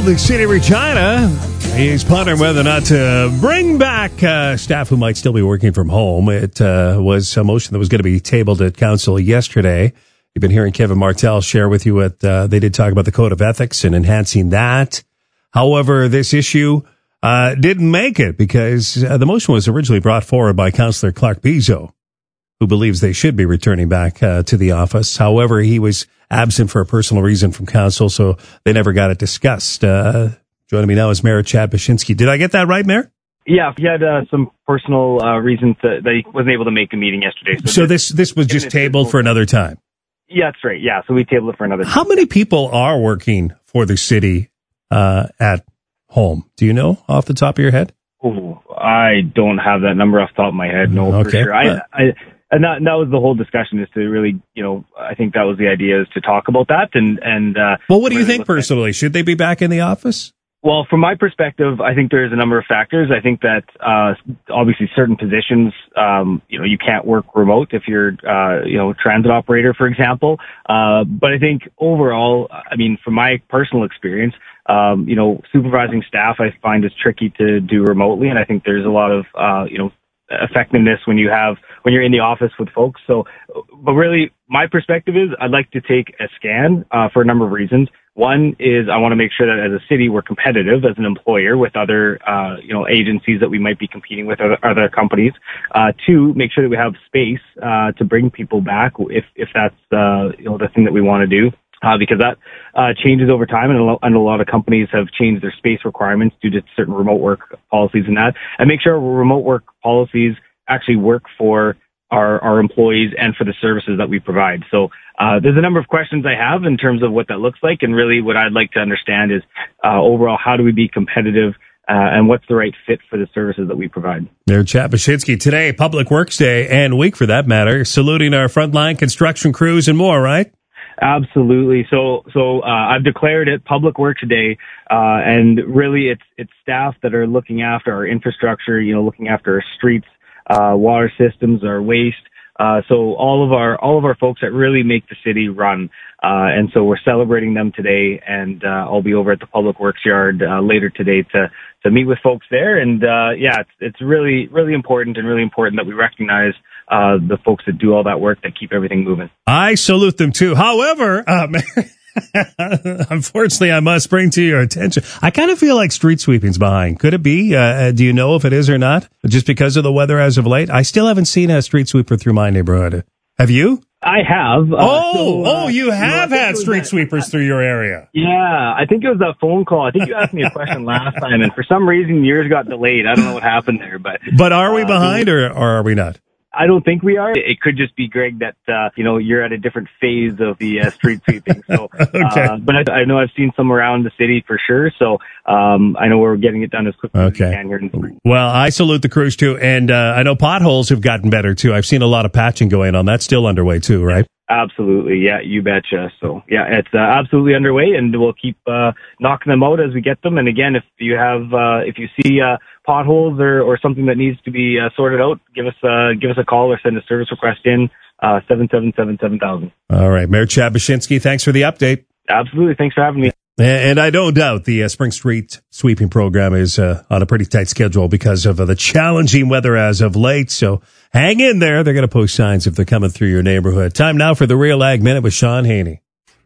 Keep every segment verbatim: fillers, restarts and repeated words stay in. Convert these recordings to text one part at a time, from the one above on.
the city of Regina is pondering whether or not to bring back uh, staff who might still be working from home. It uh, was a motion that was going to be tabled at council yesterday. You've been hearing Kevin Martel share with you what uh, they did talk about the code of ethics and enhancing that. However, this issue uh, didn't make it because uh, the motion was originally brought forward by Councillor Clark Bizo, who believes they should be returning back uh, to the office. However, he was absent for a personal reason from council, so they never got it discussed. Uh, joining me now is Mayor Chad Bashinsky. Did I get that right, Mayor? Yeah, he had uh, some personal uh, reasons that, that he wasn't able to make a meeting yesterday. So, so this this was just tabled for another time? Yeah, that's right. Yeah, so we tabled it for another time. How many people are working for the city uh, at home? Do you know off the top of your head? Oh, I don't have that number off the top of my head, no, okay. for sure. I, uh, I And that, that was the whole discussion, is to really, you know, I think that was the idea, is to talk about that. And, and, uh, well, what do you really think personally? Should they be back in the office? Well, from my perspective, I think there's a number of factors. I think that, uh, obviously certain positions, um, you know, you can't work remote if you're, uh, you know, transit operator, for example. Uh, but I think overall, I mean, from my personal experience, um, you know, supervising staff, I find is tricky to do remotely. And I think there's a lot of, uh, you know, effectiveness when you have when you're in the office with folks. So, but really, my perspective is I'd like to take a scan uh, for a number of reasons. One is I want to make sure that as a city we're competitive as an employer with other uh, you know agencies that we might be competing with, other, other companies. Uh, two, make sure that we have space uh, to bring people back if if that's uh, you know the thing that we want to do. Uh, because that uh, changes over time, and a, lo- and a lot of companies have changed their space requirements due to certain remote work policies and that. And make sure remote work policies actually work for our, our employees and for the services that we provide. So uh, there's a number of questions I have in terms of what that looks like, and really what I'd like to understand is uh, overall, how do we be competitive uh, and what's the right fit for the services that we provide. Mayor Chad Bashinsky, today, Public Works Day, and week for that matter, saluting our frontline construction crews and more, right? Absolutely. So, so, uh, I've declared it Public Works Day, uh, and really it's, it's staff that are looking after our infrastructure, you know, looking after our streets, uh, water systems, our waste. Uh, so all of our, all of our folks that really make the city run. Uh, and so we're celebrating them today, and, uh, I'll be over at the Public Works Yard, uh, later today to, to meet with folks there. And, uh, yeah, it's, it's really, really important and really important that we recognize Uh, the folks that do all that work, that keep everything moving. I salute them too. However, um, unfortunately, I must bring to your attention, I kind of feel like street sweeping's behind. Could it be? Uh, do you know if it is or not? Just because of the weather as of late? I still haven't seen a street sweeper through my neighborhood. Have you? I have. Uh, oh, so, uh, oh, you have you know, had street that, sweepers through your area. Yeah, I think it was that phone call. I think you asked me a question last time, and for some reason yours got delayed. I don't know what happened there, but but are we uh, behind, or, or are we not? I don't think we are. It could just be, Greg, that, uh, you know, you're at a different phase of the uh, street sweeping. So, okay. uh, but I, I know I've seen some around the city for sure. So, um, I know we're getting it done as quickly okay. as we can here in the spring. Well, I salute the crews too. And, uh, I know potholes have gotten better too. I've seen a lot of patching going on. That's still underway too, right? Absolutely. Yeah, you betcha. So yeah, it's uh, absolutely underway, and we'll keep uh, knocking them out as we get them. And again, if you have, uh, if you see uh, potholes or, or something that needs to be uh, sorted out, give us uh, give us a call or send a service request in, uh, seven seven seven seven thousand. All right. Mayor Chad Bashinsky, thanks for the update. Absolutely. Thanks for having me. And I don't doubt the uh, Spring Street sweeping program is uh, on a pretty tight schedule because of uh, the challenging weather as of late. So hang in there. They're going to post signs if they're coming through your neighborhood. Time now for the Real Ag Minute with Sean Haney.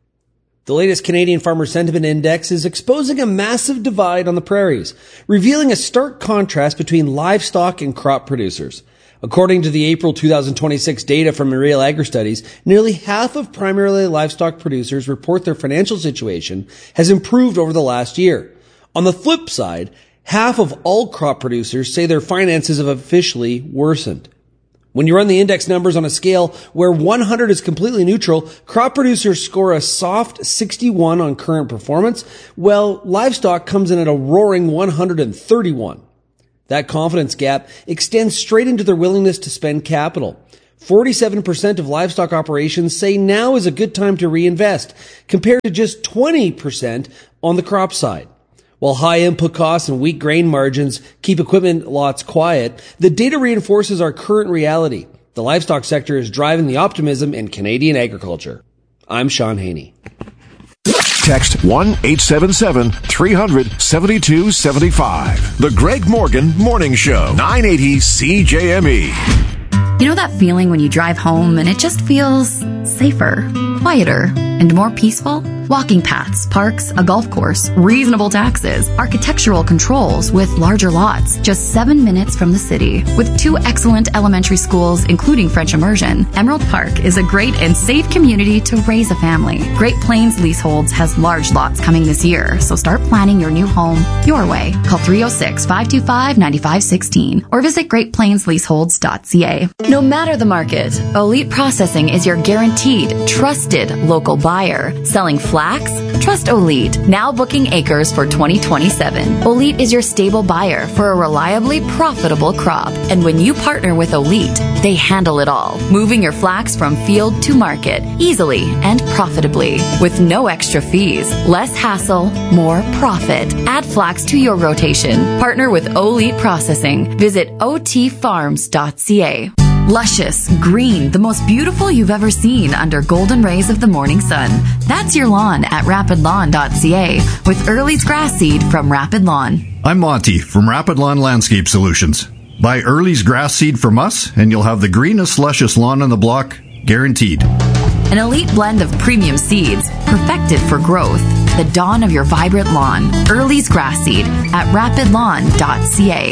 The latest Canadian Farmer Sentiment Index is exposing a massive divide on the prairies, revealing a stark contrast between livestock and crop producers. According to the April two thousand twenty-six data from Real Agri-Studies, nearly half of primarily livestock producers report their financial situation has improved over the last year. On the flip side, half of all crop producers say their finances have officially worsened. When you run the index numbers on a scale where one hundred is completely neutral, crop producers score a soft sixty-one on current performance, while livestock comes in at a roaring one hundred thirty-one. That confidence gap extends straight into their willingness to spend capital. forty-seven percent of livestock operations say now is a good time to reinvest, compared to just twenty percent on the crop side. While high input costs and weak grain margins keep equipment lots quiet, the data reinforces our current reality. The livestock sector is driving the optimism in Canadian agriculture. I'm Sean Haney. text one eight seven seven, three hundred, seventy-two seventy-five. The Greg Morgan Morning Show, nine eighty C J M E. You know that feeling when you drive home and it just feels safer, quieter, and more peaceful? Walking paths, parks, a golf course, reasonable taxes, architectural controls with larger lots, just seven minutes from the city. With two excellent elementary schools, including French immersion, Emerald Park is a great and safe community to raise a family. Great Plains Leaseholds has large lots coming this year, so start planning your new home your way. Call three oh six, five two five, nine five one six or visit great plains leaseholds dot c a. No matter the market, Elite Processing is your guaranteed, trusted local buyer. Selling flax? Trust Elite, now booking acres for twenty twenty-seven. Elite is your stable buyer for a reliably profitable crop. And when you partner with Elite, they handle it all, moving your flax from field to market easily and profitably. With no extra fees, less hassle, more profit. Add flax to your rotation. Partner with Elite Processing. Visit o t farms dot c a. Luscious, green, the most beautiful you've ever seen under golden rays of the morning sun. That's your lawn at rapid lawn dot c a with Early's grass seed from Rapid Lawn. I'm Monty from Rapid Lawn Landscape Solutions. Buy Early's grass seed from us and you'll have the greenest, luscious lawn on the block, guaranteed. An elite blend of premium seeds, perfected for growth. The dawn of your vibrant lawn. Early's grass seed at rapid lawn dot c a.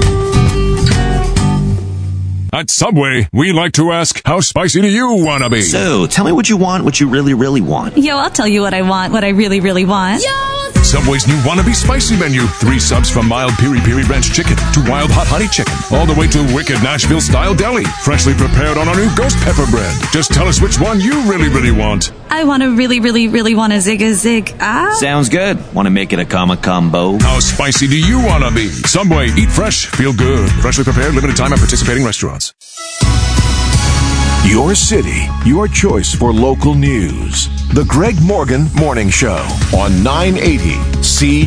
At Subway, we like to ask, how spicy do you want to be? So, tell me what you want, what you really, really want. Yo, I'll tell you what I want, what I really, really want. Yo! Subway's new Wannabe Spicy menu. Three subs from mild piri piri ranch chicken to wild hot honey chicken. All the way to wicked Nashville-style deli. Freshly prepared on our new ghost pepper bread. Just tell us which one you really, really want. I want to really, really, really want a zig a zig. Ah. Sounds good. Want to make it a comma combo? How spicy do you want to be? Subway, eat fresh, feel good. Freshly prepared, limited time at participating restaurants. Your city, your choice for local news. The Greg Morgan Morning Show on nine eighty C